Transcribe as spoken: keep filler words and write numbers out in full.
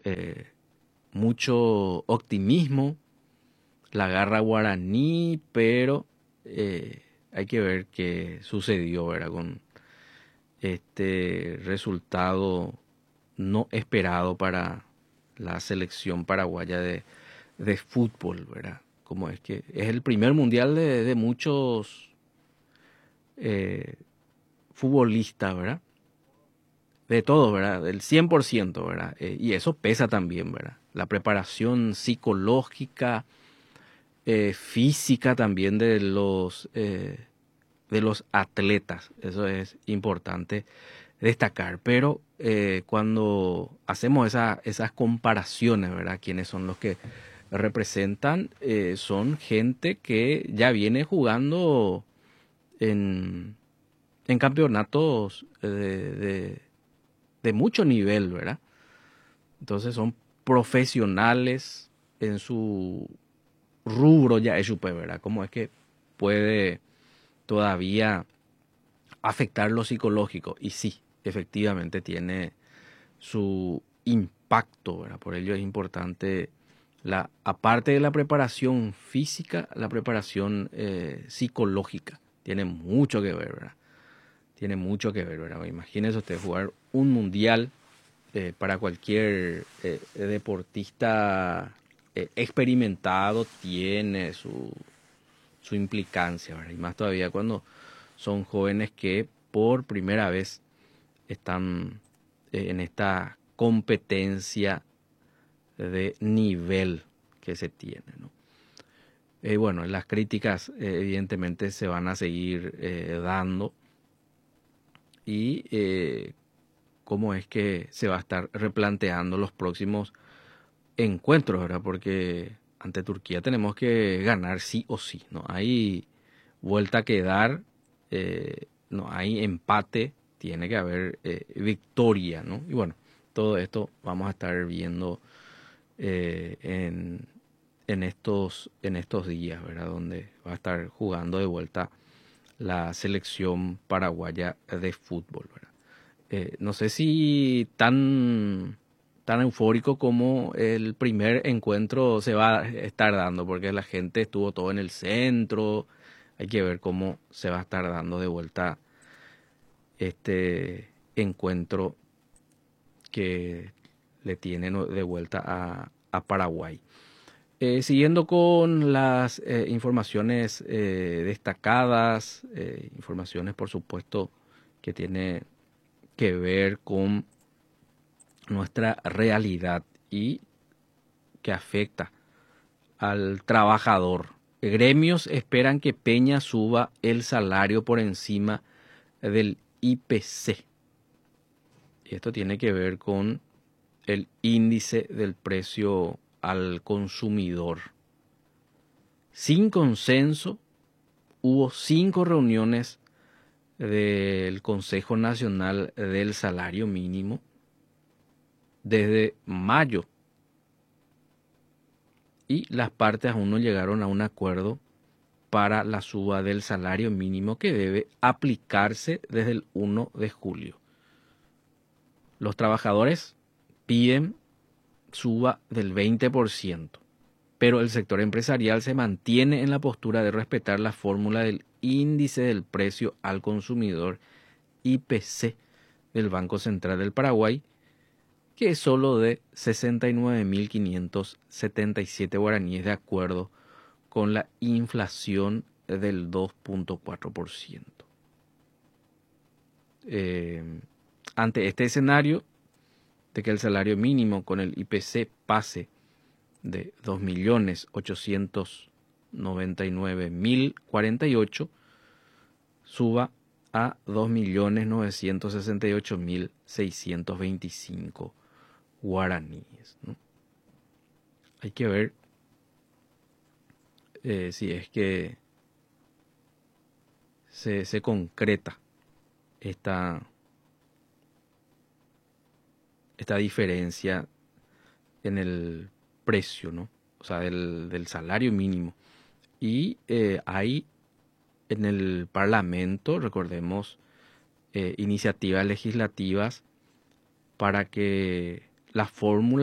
eh, mucho optimismo, la garra guaraní, pero eh, hay que ver qué sucedió, ¿verdad? Con este resultado no esperado para la selección paraguaya de, de fútbol, ¿verdad? Como es que es el primer mundial de, de muchos eh, futbolistas, ¿verdad? De todos, ¿verdad? Del cien por ciento, ¿verdad? Eh, y eso pesa también, ¿verdad? La preparación psicológica, eh, física también de los, eh, de los atletas. Eso es importante destacar. Pero eh, cuando hacemos esa, esas comparaciones, ¿verdad? ¿Quiénes son los que representan? Eh, son gente que ya viene jugando en, en campeonatos de, de, de mucho nivel, ¿verdad? Entonces son profesionales en su rubro ya es supe, ¿verdad? ¿Cómo es que puede todavía afectar lo psicológico? Y sí, efectivamente tiene su impacto, ¿verdad? Por ello es importante, la, aparte de la preparación física, la preparación eh, psicológica. Tiene mucho que ver, ¿verdad? Tiene mucho que ver, ¿verdad? Imagínese usted jugar un mundial eh, para cualquier eh, deportista eh, experimentado tiene su, su implicancia, ¿verdad? Y más todavía cuando son jóvenes que por primera vez están eh, en esta competencia de nivel que se tiene, ¿no? Eh, bueno, las críticas eh, evidentemente se van a seguir eh, dando y eh, cómo es que se va a estar replanteando los próximos encuentros, ¿verdad? Porque ante Turquía tenemos que ganar sí o sí, no hay vuelta que dar, eh, no hay empate, tiene que haber eh, victoria, ¿no? Y bueno, todo esto vamos a estar viendo eh, en, en, estos, en estos días, ¿verdad? Donde va a estar jugando de vuelta la selección paraguaya de fútbol, ¿verdad? Eh, no sé si tan, tan eufórico como el primer encuentro se va a estar dando, porque la gente estuvo todo en el centro. Hay que ver cómo se va a estar dando de vuelta este encuentro que le tiene no- de vuelta a, a Paraguay. Eh, siguiendo con las eh, informaciones eh, destacadas, eh, informaciones por supuesto que tiene que ver con nuestra realidad y que afecta al trabajador. Gremios esperan que Peña suba el salario por encima del I P C. Y esto tiene que ver con el índice del precio al consumidor. Sin consenso, hubo cinco reuniones del Consejo Nacional del Salario Mínimo desde mayo y las partes aún no llegaron a un acuerdo para la suba del salario mínimo que debe aplicarse desde el primero de julio. Los trabajadores piden suba del veinte por ciento, pero el sector empresarial se mantiene en la postura de respetar la fórmula del índice del precio al consumidor I P C del Banco Central del Paraguay, que es solo de sesenta y nueve mil quinientos setenta y siete guaraníes de acuerdo con la inflación del dos punto cuatro por ciento. Eh, ante este escenario de que el salario mínimo con el I P C pase de dos millones ochocientos noventa y nueve mil cuarenta y ocho, suba a dos millones novecientos sesenta y ocho mil seiscientos veinticinco guaraníes, ¿no? Hay que ver eh, si es que se, se concreta esta, esta diferencia en el precio, ¿no? O sea, del, del salario mínimo. Y eh, hay en el Parlamento, recordemos, eh, iniciativas legislativas para que la fórmula